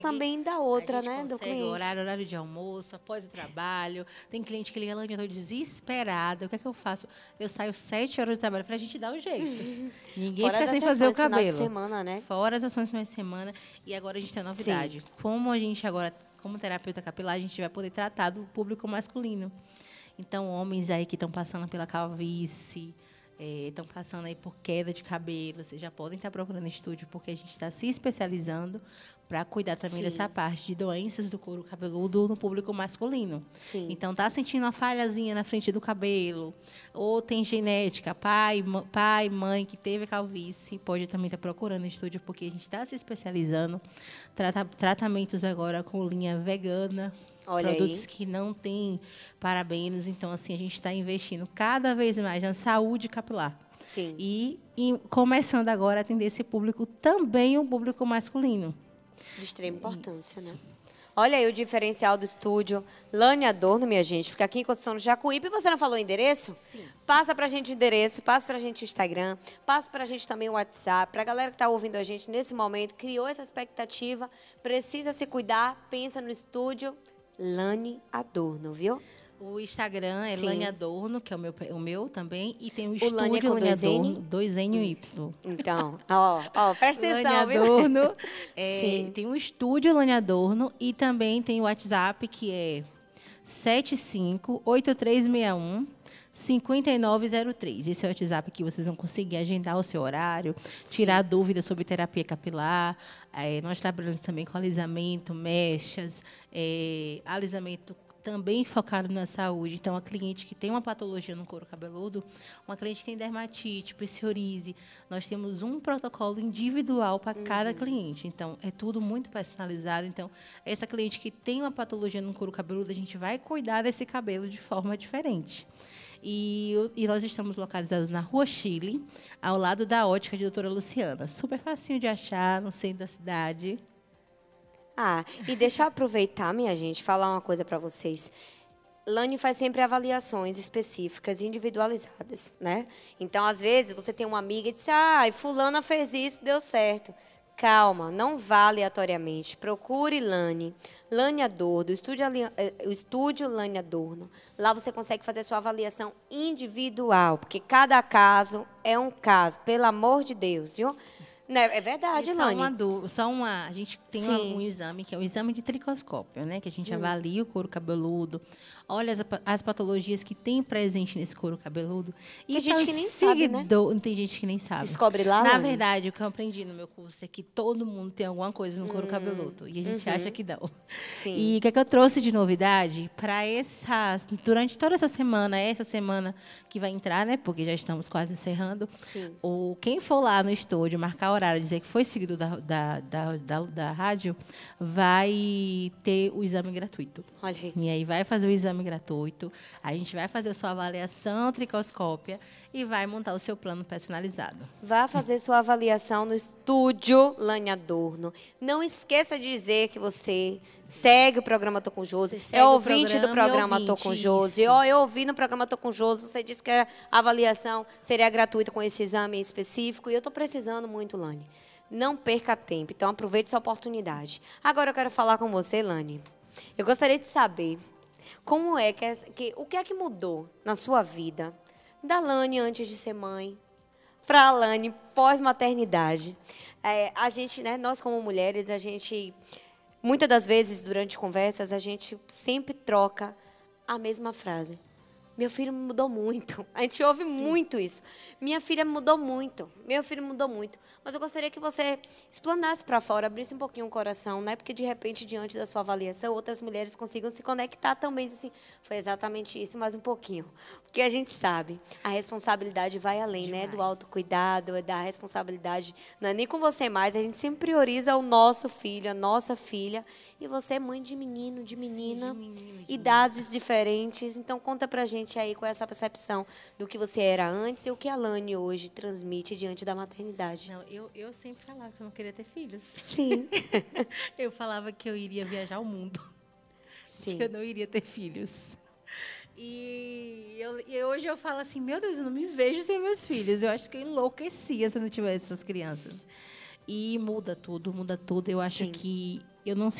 também da A outra, gente né, do consegue cliente. horário de almoço, após o trabalho. Tem cliente que liga, Lani, eu estou desesperada. O que é que eu faço? Eu saio 7 horas do trabalho para a gente dar o jeito. Ninguém Fora fica as sem fazer o sessões final de cabelo. semana, né? Fora as ações de final de semana. E agora a gente tem uma Sim. novidade. Como a gente agora, como terapeuta capilar, a gente vai poder tratar do público masculino. Então, homens aí que estão passando pela calvície, estão passando aí por queda de cabelo, vocês já podem estar procurando estúdio, porque a gente está se especializando para cuidar também dessa Sim. parte de doenças do couro cabeludo no público masculino. Sim. Então, tá sentindo uma falhazinha na frente do cabelo, ou tem genética, pai, mãe que teve calvície, pode também estar procurando estúdio, porque a gente está se especializando. Tratamentos agora com linha vegana, Olha produtos aí. que não têm parabenos. Então, assim, a gente está investindo cada vez mais na saúde capilar. Sim. E começando agora a atender esse público, também um público masculino. De extrema importância, Isso. né? Olha aí o diferencial do estúdio. Lani Adorno, minha gente. Fica aqui em Construção do Jacuípe. E você não falou o endereço? Sim. Passa pra gente o endereço, passa pra gente o Instagram, passa pra gente também o WhatsApp. Pra galera que tá ouvindo a gente nesse momento, criou essa expectativa, precisa se cuidar, pensa no estúdio Lani Adorno, viu? O Instagram é Sim. Lani Adorno, que é o meu também, e tem o O Lani é estúdio com Lani dois N? Adorno, 2N e Y. Então, ó, presta Lani atenção, viu? Adorno, Sim. tem o estúdio Lani Adorno e também tem o WhatsApp, que é 758361 5903. Esse é o WhatsApp que vocês vão conseguir agendar o seu horário, tirar dúvidas sobre terapia capilar. Nós trabalhamos também com alisamento, mechas, alisamento também focado na saúde. Então, a cliente que tem uma patologia no couro cabeludo, uma cliente que tem dermatite, psoríase, nós temos um protocolo individual para cada cliente. Então, é tudo muito personalizado. Então, essa cliente que tem uma patologia no couro cabeludo, a gente vai cuidar desse cabelo de forma diferente. E nós estamos localizados na Rua Chile, ao lado da ótica de doutora Luciana. Super facinho de achar, no centro da cidade. Ah, e deixa eu aproveitar, minha gente, falar uma coisa para vocês. Lani faz sempre avaliações específicas, individualizadas, né? Então, às vezes, você tem uma amiga e diz, fulana fez isso, deu certo. Calma, não vá aleatoriamente. Procure Lani. Lani Adorno, o estúdio Lani Adorno. Lá você consegue fazer sua avaliação individual, porque cada caso é um caso, pelo amor de Deus, viu? Né? É verdade, E Lani. a gente tem Sim. um exame, que é o exame de tricoscópio, né? Que a gente avalia o couro cabeludo, olha as patologias que tem presente nesse couro cabeludo. E Tem gente para o que nem sabe, né? Tem gente que nem sabe. Descobre lá, Na Lani? verdade, o que eu aprendi no meu curso é que todo mundo tem alguma coisa no couro cabeludo. E a gente acha que não. Sim. E o que eu trouxe de novidade para durante toda essa semana que vai entrar, né? Porque já estamos quase encerrando. Sim. Quem for lá no estúdio, marcar horário, dizer que foi seguido da rádio, vai ter o exame gratuito. Olha aí. E aí vai fazer o exame gratuito, a gente vai fazer a sua avaliação tricoscópia e vai montar o seu plano personalizado. Vá fazer sua avaliação no estúdio Lani Adorno. Não esqueça de dizer que você segue o programa Tô com Josi, Você é segue o ouvinte do programa Tô ouvinte, com Josi. isso. Ó, eu ouvi no programa Tô com Josi, você disse que a avaliação seria gratuita com esse exame em específico e eu estou precisando muito, Lani. Não perca tempo, então aproveite essa oportunidade. Agora eu quero falar com você, Lani. Eu gostaria de saber como é o que é que mudou na sua vida da Lani antes de ser mãe para a Lani pós-maternidade. A gente, né, nós como mulheres, a gente, muitas das vezes, durante conversas, a gente sempre troca a mesma frase. Meu filho mudou muito. A gente ouve muito isso. Minha filha mudou muito. Meu filho mudou muito. Mas eu gostaria que você explanasse para fora, abrisse um pouquinho o coração, né? Porque, de repente, diante da sua avaliação, outras mulheres consigam se conectar também. Assim, foi exatamente isso, mais um pouquinho. Porque a gente sabe, a responsabilidade vai além, né? Do autocuidado, da responsabilidade. Não é nem com você mais, a gente sempre prioriza o nosso filho, a nossa filha. E você é mãe de menino, de menina, idades diferentes. Então, conta pra gente aí qual é essa percepção do que você era antes e o que a Lani hoje transmite diante da maternidade. Não, eu sempre falava que eu não queria ter filhos. Sim. Eu falava que eu iria viajar o mundo, Sim. que eu não iria ter filhos. E hoje eu falo assim, meu Deus, eu não me vejo sem meus filhos. Eu acho que eu enlouquecia se eu não tivesse essas crianças. E muda tudo, muda tudo. Eu acho Sim. que eu não